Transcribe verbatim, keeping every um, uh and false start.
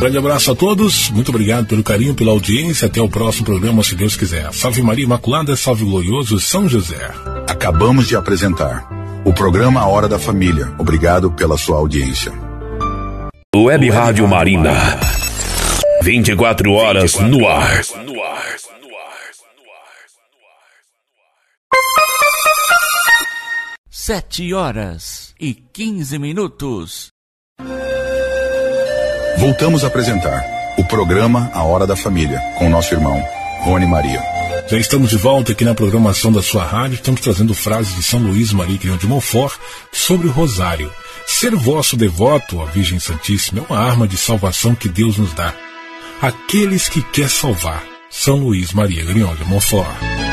grande abraço a todos, muito obrigado pelo carinho, pela audiência, até o próximo programa, se Deus quiser. Salve Maria Imaculada, salve glorioso São José. Acabamos de apresentar o programa A Hora da Família. Obrigado pela sua audiência. Web Rádio Marina, vinte e quatro horas no ar. Sete horas e quinze minutos. Voltamos a apresentar o programa A Hora da Família, com nosso irmão Rony Maria. Já estamos de volta aqui na programação da sua rádio. Estamos trazendo frases de São Luís Maria Grião de Montfort sobre o rosário. Ser vosso devoto, a Virgem Santíssima, é uma arma de salvação que Deus nos dá. Aqueles que quer salvar. São Luís Maria Grião de Montfort.